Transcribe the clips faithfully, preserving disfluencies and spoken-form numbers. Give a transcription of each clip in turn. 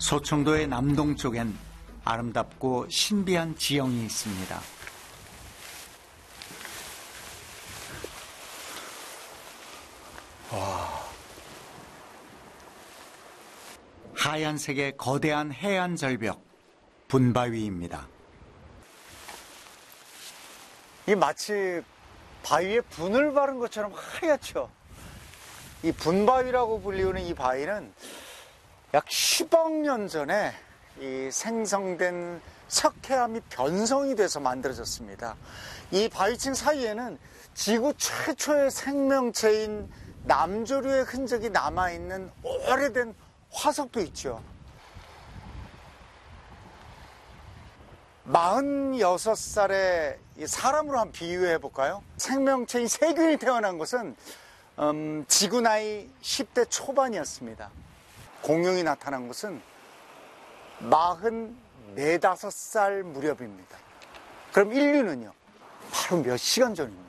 소청도의 남동쪽엔 아름답고 신비한 지형이 있습니다. 와. 하얀색의 거대한 해안 절벽, 분바위입니다. 이 마치 바위에 분을 바른 것처럼 하얗죠. 이 분바위라고 불리우는 이 바위는 약 십억 년 전에 이 생성된 석회암이 변성이 돼서 만들어졌습니다. 이 바위층 사이에는 지구 최초의 생명체인 남조류의 흔적이 남아있는 오래된 화석도 있죠. 마흔여섯 살의 사람으로 한번 비유해 볼까요? 생명체인 세균이 태어난 것은 음, 지구 나이 십 대 초반이었습니다. 공룡이 나타난 것은 마흔네 다섯 살 무렵입니다. 그럼 인류는요? 바로 몇 시간 전입니다.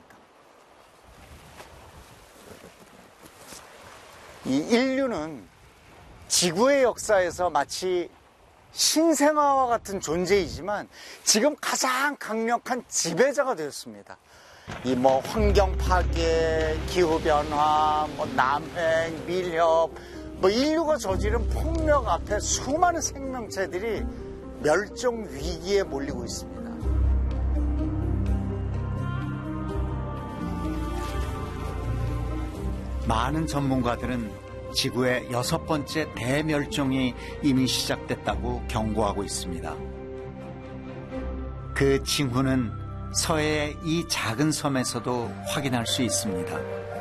이 인류는 지구의 역사에서 마치 신생아와 같은 존재이지만 지금 가장 강력한 지배자가 되었습니다. 이 뭐 환경 파괴, 기후 변화, 뭐 남획, 밀협, 뭐 인류가 저지른 폭력 앞에 수많은 생명체들이 멸종 위기에 몰리고 있습니다. 많은 전문가들은 지구의 여섯 번째 대멸종이 이미 시작됐다고 경고하고 있습니다. 그 징후는 서해의 이 작은 섬에서도 확인할 수 있습니다.